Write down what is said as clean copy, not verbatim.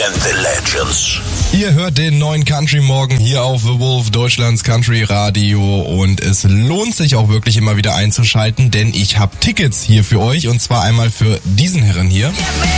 and the Legends. Ihr hört den neuen Country Morgen hier auf The Wolf, Deutschlands Country Radio, und es lohnt sich auch wirklich immer wieder einzuschalten, denn ich habe Tickets hier für euch, und zwar einmal für diesen Herren hier.